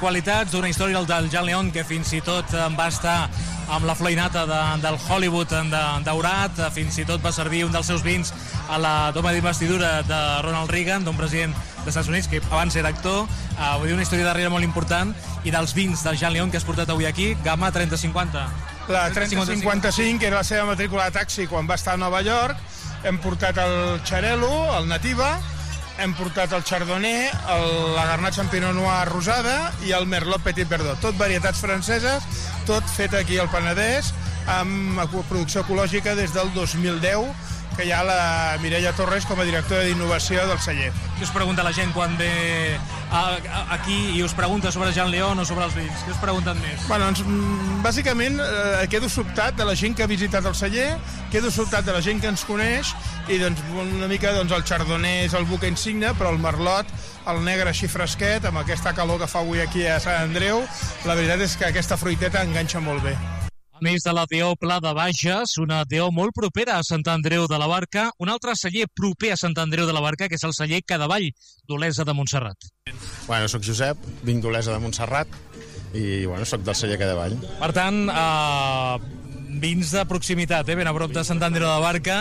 qualitats, d'una història del Jean León, que fins i tot va estar amb la fleinata del Hollywood daurat, fins i tot va servir un dels seus vins a la toma d'investidura de Ronald Reagan, d'un president dels Estats Units, que abans era actor. Vull dir, una història darrere molt important. I dels vins del Jean León que has portat avui aquí, gamma 3050. La 3055, que era la seva matrícula de taxi quan va estar a Nova York. Hem portat el Xarel·lo, el Nativa, hem portat el Chardonnay, la Garnacha en Pinot Noir rosada i el Merlot Petit Verdot. Tot varietats franceses, tot fet aquí al Penedès, amb producció ecològica des del 2010, que hi ha la Mireia Torres com a directora d'innovació del celler. Què us pregunta la gent quan ve aquí i us pregunta sobre Jean León o sobre els vins? Què us pregunten més? Bueno, bàsicament quedo sobtat de la gent que ha visitat el celler, quedo sobtat de la gent que ens coneix, i doncs una mica el Chardonnay és el buc insigne, però el Merlot, el negre així fresquet, amb aquesta calor que fa avui aquí a Sant Andreu, la veritat és que aquesta fruiteta enganxa molt bé. A més de la DO Pla de Bages, una DO molt propera a Sant Andreu de la Barca, un altre celler proper a Sant Andreu de la Barca, que és el celler Cadavall, d'Olesa de Montserrat. Bueno, soc Josep, vinc d'Olesa de Montserrat i bueno, soc del celler Cadavall. Per tant, vins de proximitat, ben a prop de Sant Andreu de la Barca.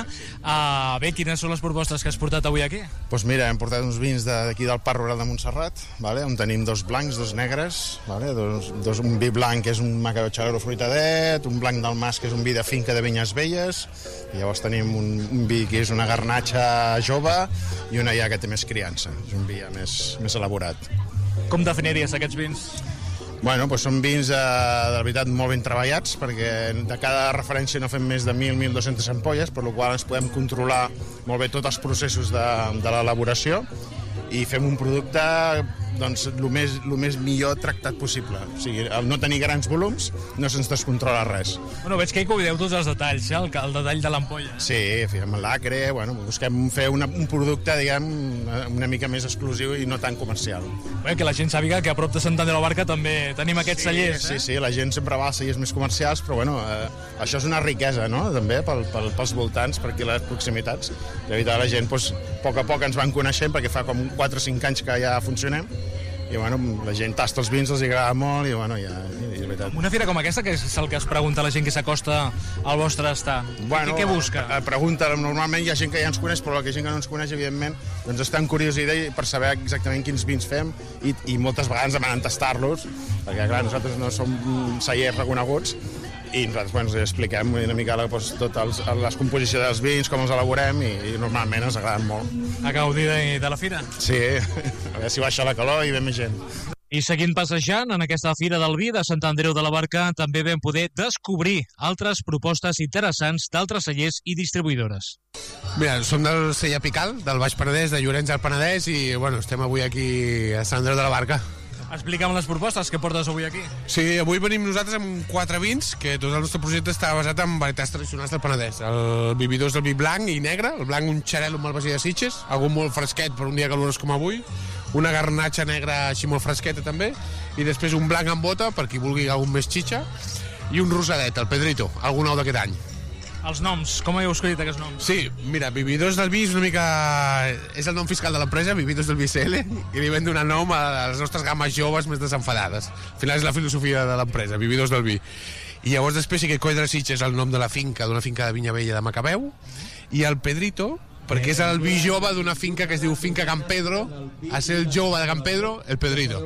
Bé, quines són les propostes que has portat avui aquí? Doncs mira, hem portat uns vins d'aquí del Parc Rural de Montserrat, vale? On tenim dos blancs, dos negres, vale? Un vi blanc que és un Macabeo fruitadet, un blanc del Mas que és un vi de finca de vinyes velles, i llavors tenim un vi que és una garnatxa jove i una ja que té més criança, és un vi ja més elaborat. Com definiries aquests vins? Bueno, doncs són vins de veritat molt ben treballats, perquè de cada referència no fem més de 1.000-1.200 ampolles, per la qual ens podem controlar molt bé tots els processos de l'elaboració i fem un producte doncs el més millor tractat possible. O sigui, al no tenir grans volums no se'ns descontrola res. Bueno, veig que hi cuideu tots els detalls, el detall de l'ampolla. Sí, fem l'acre, bueno, busquem fer un producte, diguem, una mica més exclusiu i no tan comercial. Bé, que la gent sàpiga que a prop de Sant Andreu de la Barca també tenim aquests cellers. Sí, la gent sempre va als cellers més comercials, però bueno, això és una riquesa, no?, també pels voltants, per aquí les proximitats. I evitar la gent, doncs, a poc ens van coneixent, perquè fa com 4 o 5 anys que ja funcionem, i bueno, la gent tasta els vins, els agrada molt, i bueno, ja, és veritat. Una fira com aquesta, que és el que es pregunta la gent que s'acosta al vostre estar? Bueno, què busca? Pregunta, normalment hi ha gent que ja ens coneix, però la gent que no ens coneix, evidentment, doncs està en curiositat per saber exactament quins vins fem, i moltes vegades demanen tastar-los, perquè clar, nosaltres no som cellers reconeguts, i nosaltres ens expliquem una mica totes les composicions dels vins, com els elaborem, i normalment ens agraden molt. A gaudir de la fira? Sí, a veure si baixa la calor i ve més gent. I seguint passejant en aquesta Fira del Vi de Sant Andreu de la Barca, també vam poder descobrir altres propostes interessants d'altres cellers i distribuïdores. Mira, som del celler Pical, del Baix Penedès, de Llorenç del Penedès, i bueno, estem avui aquí a Sant Andreu de la Barca. Explica'm les propostes que portes avui aquí. Sí, avui venim nosaltres amb 4 vins, que tot el nostre projecte està basat en varietats tradicionals del Penedès. El vi vidós del vi blanc i negre, el blanc un xarel·lo amb malvasia de sitges, algú molt fresquet per un dia calorós com avui, una garnatxa negra així molt fresqueta també, i després un blanc amb bota, per qui vulgui algun més xitxa, i un rosadet, el Pedrito, algun nou d'aquest any. Els noms, com heu escollit aquests noms? Sí, mira, Vividors del Vi és una mica... és el nom fiscal de l'empresa, Vividors del Vi CL, i li vam donar nom a les nostres games joves més desenfadades. Al final és la filosofia de l'empresa, Vividors del Vi. I llavors després sí que Coll de Sitges és el nom de la finca, d'una finca de vinya vella de Macabeu, i el Pedrito, perquè és el vi jove d'una finca que es diu Finca Can Pedro, a ser el jove de Can Pedro, el Pedrito.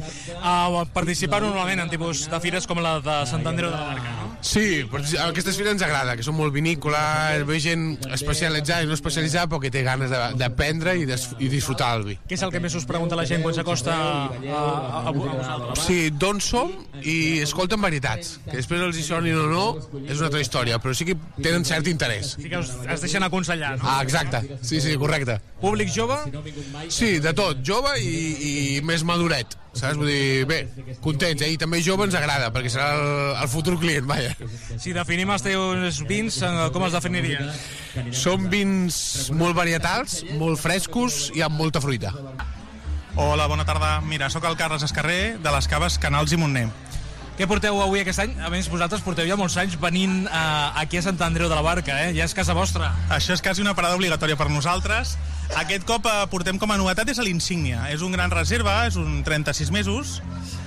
Participar normalment en tipus de fires com la de Sant Andreu de la Barca, no? Sí, aquestes fires ens agrada, que són molt vinícoles, ve gent especialitzada i no especialitzada, però que té ganes d'aprendre i disfrutar el vi. Què és el que més us pregunta la gent quan s'acosta a vosaltres? Sí, d'on som i escolten varietats, que després els hi sonin o no, és una altra història, però sí que tenen cert interès. Sí que es deixen aconsellar, no? Exacte, sí, correcte. Públic jove? Sí, de tot, jove i més maduret, saps? Vull dir, bé, contents, i també jove ens agrada, perquè serà el futur client, vaja. Si definim els teus vins, com els definiries? Són vins molt varietals, molt frescos i amb molta fruita. Hola, bona tarda. Mira, sóc el Carles Escarrer, de les caves Canals i Montner. Què porteu avui aquest any? A més, vosaltres porteu ja molts anys venint aquí a Sant Andreu de la Barca, ja és casa vostra. Això és quasi una parada obligatòria per nosaltres. Aquest cop portem com a novetat és l'Insígnia. És un gran reserva, és un 36 mesos,